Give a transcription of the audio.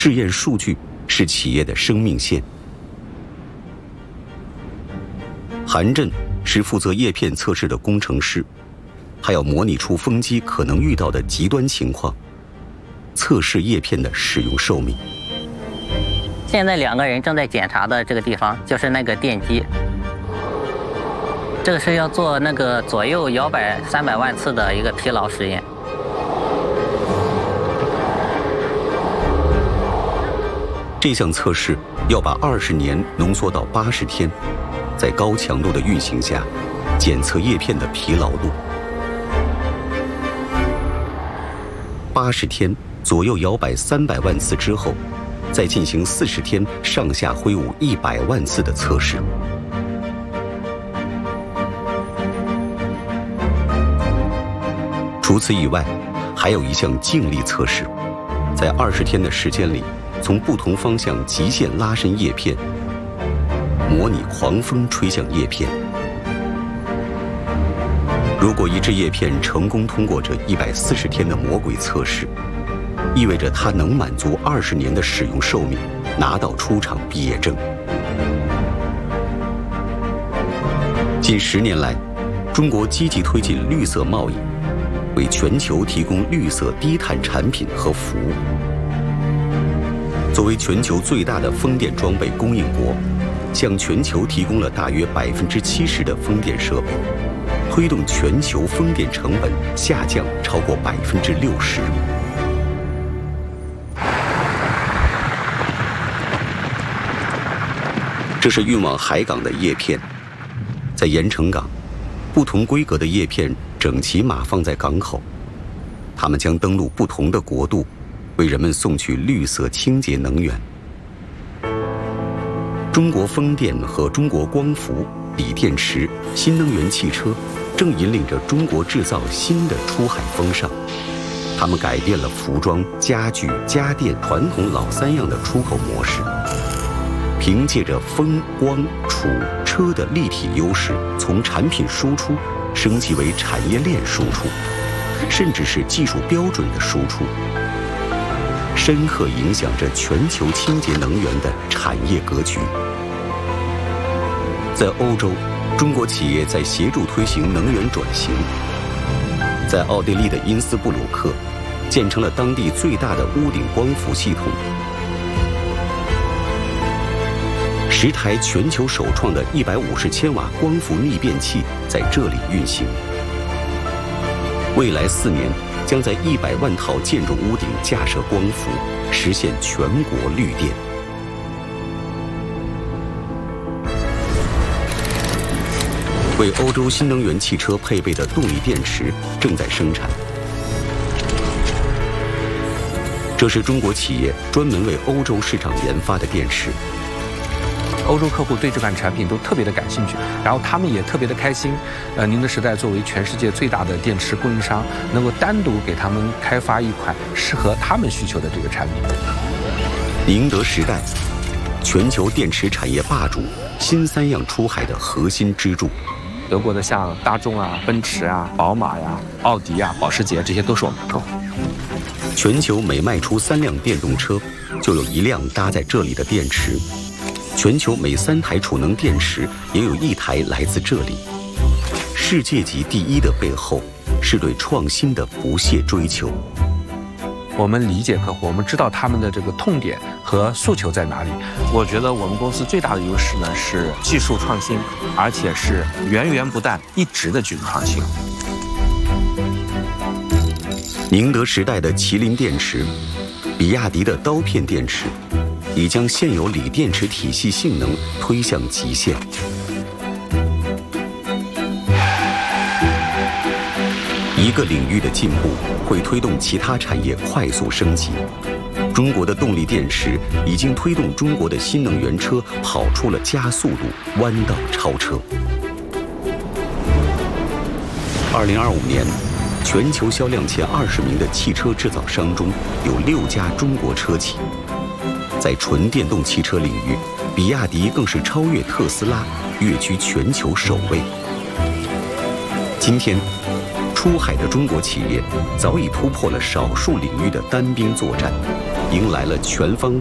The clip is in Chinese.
试验数据是企业的生命线。韩震是负责叶片测试的工程师，他要模拟出风机可能遇到的极端情况，测试叶片的使用寿命。 现在2个人正在检查的这个地方就是那个电机，这个是要做那个左右摇摆300万次的一个疲劳实验。 这项测试要把20年浓缩到80天，在高强度的运行下，检测叶片的疲劳度。80天左右摇摆300万次之后，再进行40天上下挥舞100万次的测试。除此以外，还有一项静力测试，在20天的时间里，从不同方向极限拉伸叶片，模拟狂风吹向叶片。如果一只叶片成功通过这140天的魔鬼测试，意味着它能满足20年的使用寿命，拿到出厂毕业证。近10年来，中国积极推进绿色贸易，为全球提供绿色低碳产品和服务。作为全球最大的风电装备供应国，向全球提供了大约70%的风电设备，推动全球风电成本下降超过60%。这是运往海港的叶片，在盐城港，不同规格的叶片整齐码放在港口，它们将登陆不同的国度，为人们送去绿色清洁能源。中国风电和中国光伏、锂电池、新能源汽车正引领着中国制造新的出海风尚。他们改变了服装、家具、家电传统老3样的出口模式，凭借着风、光、储、车的立体优势，从产品输出升级为产业链输出，甚至是技术标准的输出，深刻影响着全球清洁能源的产业格局。在欧洲，中国企业在协助推行能源转型。在奥地利的因斯布鲁克，建成了当地最大的屋顶光伏系统。10台全球首创的150千瓦光伏逆变器在这里运行。未来4年，将在100万套建筑屋顶架设光伏，实现全国绿电。为欧洲新能源汽车配备的动力电池正在生产。这是中国企业专门为欧洲市场研发的电池。 欧洲客户对这款产品都特别的感兴趣，然后他们也特别的开心。宁德时代作为全世界最大的电池供应商，能够单独给他们开发一款适合他们需求的这个产品。 宁德时代，全球电池产业霸主，新3样出海的核心支柱。 德国的像大众啊、奔驰啊、宝马呀、奥迪啊、保时捷，这些都是我们的客户。 全球每卖出3辆电动车，就有1辆搭在这里的电池。全球每3台储能电池也有1台来自这里。世界级第一的背后，是对创新的不懈追求。 我们理解客户，我们知道他们的这个痛点和诉求在哪里。我觉得我们公司最大的优势呢是技术创新，而且是源源不断、一直的技术创新。 宁德时代的麒麟电池，比亚迪的刀片电池，已将现有锂电池体系性能推向极限。一个领域的进步会推动其他产业快速升级。中国的动力电池已经推动中国的新能源车跑出了加速度、弯道超车。2025年，全球销量前20名的汽车制造商中有6家中国车企。在纯电动汽车领域，比亚迪更是超越特斯拉，跃居全球首位。今天，出海的中国企业早已突破了少数领域的单兵作战， 迎来了全方